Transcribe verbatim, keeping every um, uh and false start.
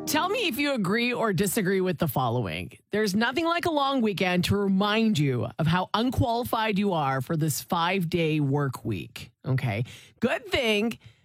Tell me if you agree or disagree with the following. There's nothing like a long weekend to remind you of how unqualified you are for this five-day work week. Okay. Good thing